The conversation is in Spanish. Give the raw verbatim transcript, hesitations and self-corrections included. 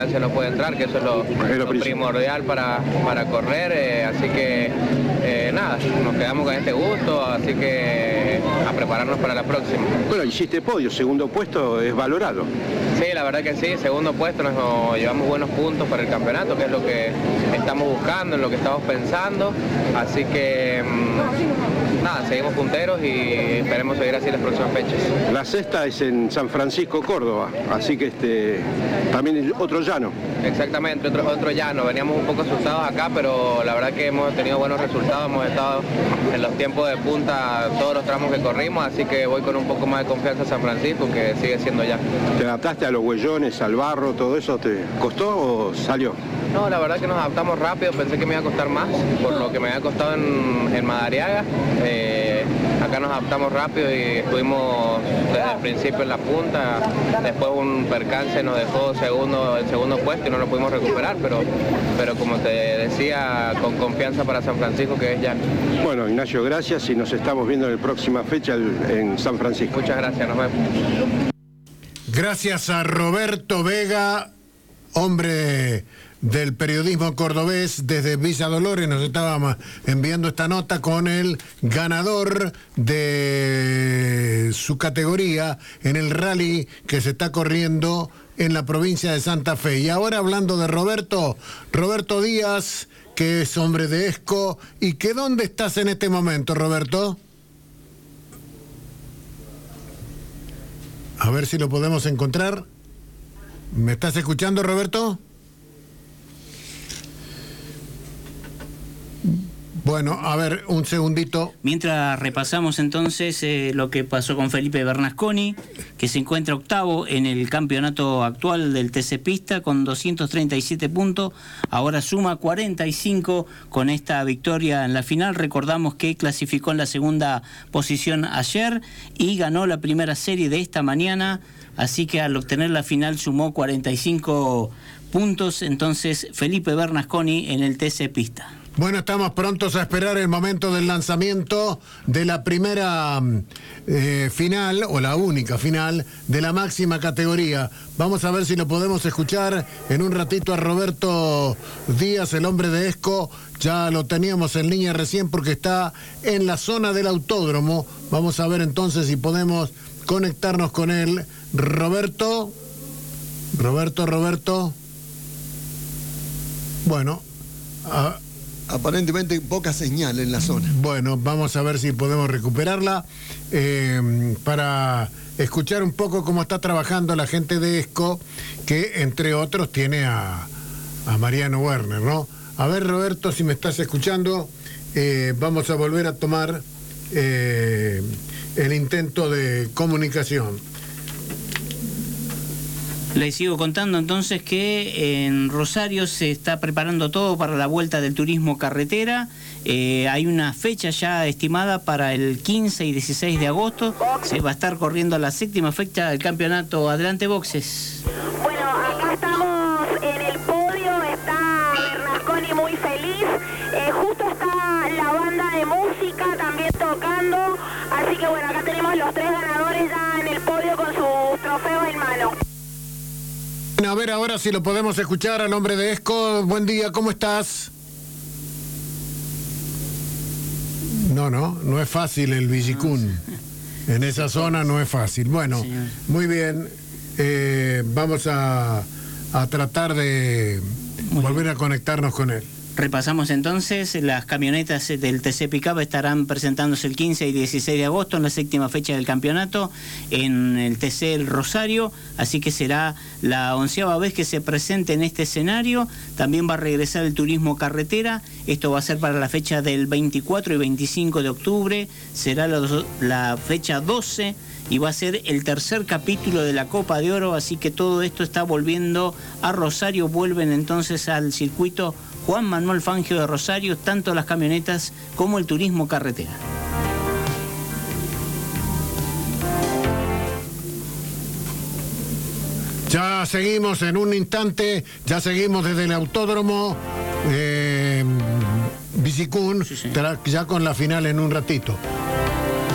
no puede entrar, que eso es lo, lo primordial para, para correr, eh, así que eh, nada, nos quedamos con este gusto, así que a prepararnos para la próxima. Bueno, hiciste podio, segundo puesto es valorado. Sí, la verdad que sí, segundo puesto, nos llevamos buenos puntos para el campeonato, que es lo que estamos buscando, en lo que estamos pensando, así que mmm, nada, seguimos punteros y esperemos seguir así las próximas fechas. La sexta es en San Francisco, Córdoba, así que este también otro llano. Exactamente, otro, otro llano, veníamos un poco asustados acá, pero la verdad que hemos tenido buenos resultados, hemos estado en los tiempos de punta todos los tramos que corrimos, así que voy con un poco más de confianza a San Francisco, que sigue siendo ya. ¿Te adaptaste a los huellones, al barro, todo eso? ¿Te costó o salió? No, la verdad que nos adaptamos rápido, pensé que me iba a costar más, por lo que me había costado en, en Madariaga. Eh, acá nos adaptamos rápido y estuvimos desde el principio en la punta, después un percance nos dejó segundo, el segundo puesto y no lo pudimos recuperar, pero, pero como te decía, con confianza para San Francisco, que es ya. Bueno, Ignacio, gracias y nos estamos viendo en la próxima fecha en San Francisco. Muchas gracias, nos vemos. Gracias a Roberto Vega, hombre del periodismo cordobés desde Villa Dolores, nos estaba enviando esta nota con el ganador de su categoría en el rally que se está corriendo en la provincia de Santa Fe. Y ahora hablando de Roberto, Roberto Díaz, que es hombre de Esco, y que ¿dónde estás en este momento, Roberto? A ver si lo podemos encontrar. ¿Me estás escuchando, Roberto? Bueno, a ver, un segundito. Mientras repasamos entonces eh, lo que pasó con Felipe Bernasconi, que se encuentra octavo en el campeonato actual del T C Pista con doscientos treinta y siete puntos, ahora suma cuarenta y cinco con esta victoria en la final. Recordamos que clasificó en la segunda posición ayer y ganó la primera serie de esta mañana, así que al obtener la final sumó cuarenta y cinco puntos, entonces Felipe Bernasconi en el T C Pista. Bueno, estamos prontos a esperar el momento del lanzamiento de la primera eh, final, o la única final, de la máxima categoría. Vamos a ver si lo podemos escuchar en un ratito a Roberto Díaz, el hombre de Esco. Ya lo teníamos en línea recién porque está en la zona del autódromo. Vamos a ver entonces si podemos conectarnos con él. Roberto, Roberto, Roberto. Bueno, a... aparentemente poca señal en la zona. Bueno, vamos a ver si podemos recuperarla eh, para escuchar un poco cómo está trabajando la gente de Esco, que entre otros tiene a, a Mariano Werner, ¿no? A ver, Roberto, si me estás escuchando, eh, vamos a volver a tomar eh, el intento de comunicación. Les sigo contando entonces que en Rosario se está preparando todo para la vuelta del turismo carretera. Eh, hay una fecha ya estimada para el quince y dieciséis de agosto. Se va a estar corriendo la séptima fecha del campeonato. Adelante, boxes. Bueno, acá estamos en el podio, está Bernasconi muy feliz. Eh, justo está la banda de música también tocando. Así que bueno, acá tenemos los tres ganadores ya en el podio con sus trofeos en mano. A ver ahora si lo podemos escuchar al hombre de Esco. Buen día, ¿cómo estás? No, no, no es fácil el Villicún. En esa zona no es fácil. Bueno, muy bien. Eh, vamos a, a tratar de volver a conectarnos con él. Repasamos entonces, las camionetas del T C Pickup estarán presentándose el quince y dieciséis de agosto en la séptima fecha del campeonato en el T C El Rosario, así que será la onceava vez que se presente en este escenario. También va a regresar el turismo carretera, esto va a ser para la fecha del veinticuatro y veinticinco de octubre, será la, la fecha doce y va a ser el tercer capítulo de la Copa de Oro, así que todo esto está volviendo a Rosario, vuelven entonces al circuito Juan Manuel Fangio de Rosario, tanto las camionetas como el turismo carretera. Ya seguimos en un instante, ya seguimos desde el autódromo eh, Villicún, sí, sí. Ya con la final en un ratito.